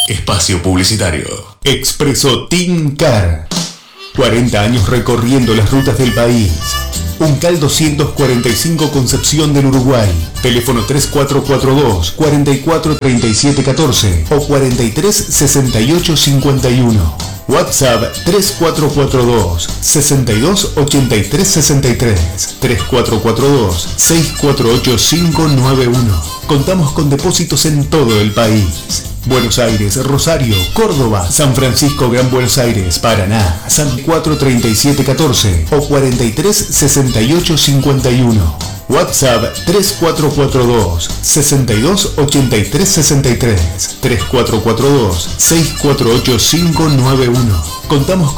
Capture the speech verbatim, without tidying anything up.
Espacio publicitario. Expreso Team Car. cuarenta años recorriendo las rutas del país. Uncal doscientos cuarenta y cinco Concepción del Uruguay. Teléfono tres cuatro cuatro dos, cuatro cuatro tres siete uno cuatro o cuatro tres seis ocho cinco uno. WhatsApp tres cuatro cuatro dos, seis dos ocho tres seis tres, tres cuatro cuatro dos, seis cuatro ocho cinco nueve uno. Contamos con depósitos en todo el país. Buenos Aires, Rosario, Córdoba, San Francisco, Gran Buenos Aires, Paraná, San cuatro tres siete uno cuatro o cuatro tres seis ocho cinco uno. WhatsApp tres cuatro cuatro dos, seis dos ocho tres seis tres, tres cuatro cuatro dos, seis cuatro ocho cinco nueve uno. Contamos